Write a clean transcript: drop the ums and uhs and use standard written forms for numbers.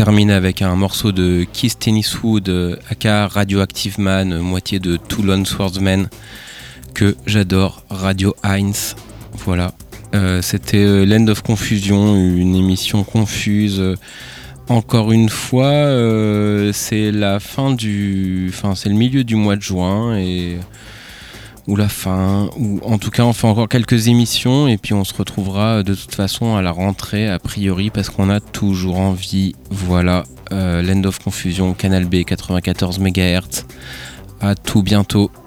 termine avec un morceau de Keith Tenniswood, aka Radioactive Man, moitié de Toulon Swordsman, que j'adore, Radio Heinz. Voilà. C'était Land of Confusion, une émission confuse. Encore une fois, c'est la fin c'est le milieu du mois de juin ou la fin, ou en tout cas on fait encore quelques émissions et puis on se retrouvera de toute façon à la rentrée a priori parce qu'on a toujours envie. Voilà, Land of Confusion, Canal B 94 MHz. À tout bientôt.